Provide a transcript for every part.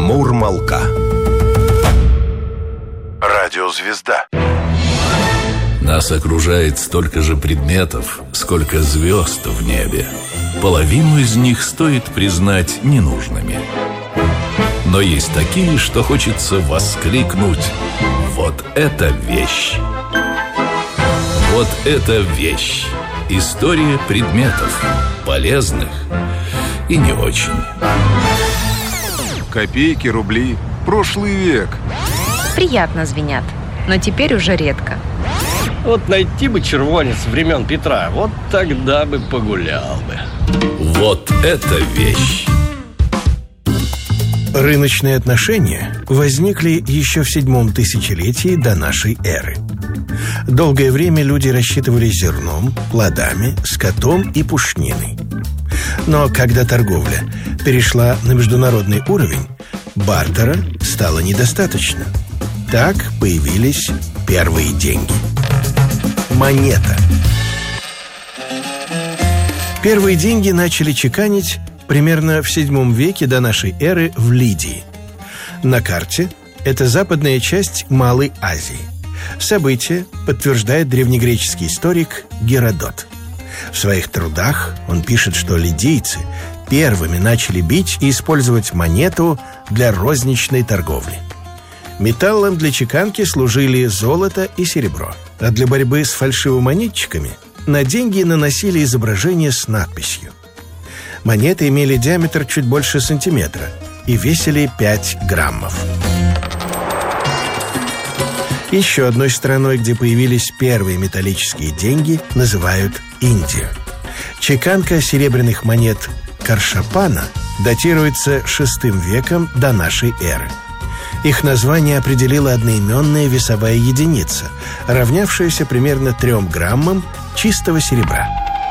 Мурмалка. Радиозвезда. Нас окружает столько же предметов, сколько звезд в небе. Половину из них стоит признать ненужными. Но есть такие, что хочется воскликнуть: вот это вещь! Вот это вещь! История предметов, полезных и не очень. Копейки, рубли, прошлый век. Приятно звенят, но теперь уже редко. Вот найти бы червонец времен Петра, вот тогда бы погулял бы. Вот это вещь! Рыночные отношения возникли еще в 7 тысячелетии до нашей эры. Долгое время люди рассчитывались зерном, плодами, скотом и пушниной. Но когда торговля перешла на международный уровень, бартера стало недостаточно. Так появились первые деньги. Монета. Первые деньги начали чеканить примерно в VII веке до нашей эры в Лидии. На карте это западная часть Малой Азии. Событие подтверждает древнегреческий историк Геродот. В своих трудах он пишет, что лидийцы первыми начали бить и использовать монету для розничной торговли. Металлом для чеканки служили золото и серебро, а для борьбы с фальшивомонетчиками на деньги наносили изображения с надписью. Монеты имели диаметр чуть больше сантиметра и весили 5 граммов. Еще одной страной, где появились первые металлические деньги, называют Индию. Чеканка серебряных монет Каршапана датируется VI веком до нашей эры. Их название определила одноименная весовая единица, равнявшаяся примерно 3 граммам чистого серебра.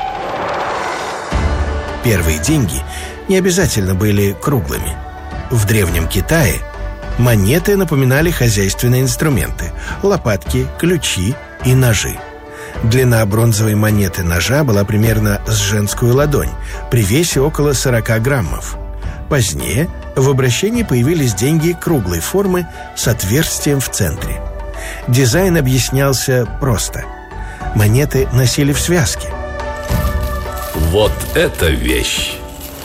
Первые деньги не обязательно были круглыми. В Древнем Китае монеты напоминали хозяйственные инструменты – лопатки, ключи и ножи. Длина бронзовой монеты ножа была примерно с женскую ладонь, при весе около 40 граммов. Позднее в обращении появились деньги круглой формы с отверстием в центре. Дизайн объяснялся просто. Монеты носили в связке. Вот это вещь!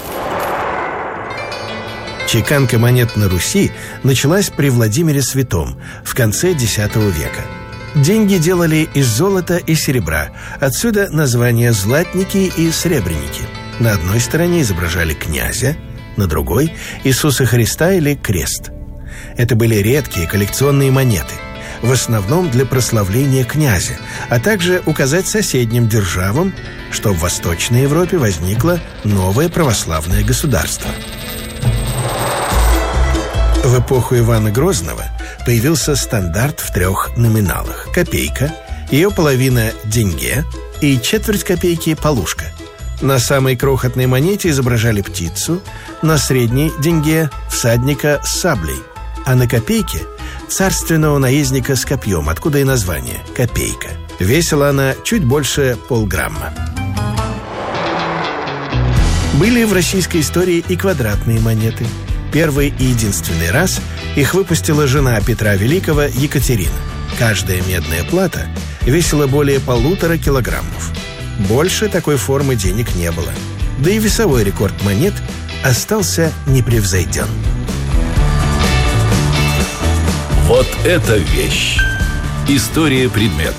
Чеканка монет на Руси началась при Владимире Святом в конце X века. Деньги делали из золота и серебра, отсюда названия «златники» и «сребреники». На одной стороне изображали князя, на другой – Иисуса Христа или крест. Это были редкие коллекционные монеты, в основном для прославления князя, а также указать соседним державам, что в Восточной Европе возникло новое православное государство. В эпоху Ивана Грозного появился стандарт в 3 номиналах: копейка, ее половина – деньге и четверть копейки – полушка. На самой крохотной монете изображали птицу, на средней деньге – всадника с саблей, а на копейке – царственного наездника с копьем, откуда и название – копейка. Весила она чуть больше полграмма. Были в российской истории и квадратные монеты. Первый и единственный раз их выпустила жена Петра Великого Екатерина. Каждая медная плата весила более 1,5 килограммов. Больше такой формы денег не было. Да и весовой рекорд монет остался непревзойден. Вот это вещь! История предметов.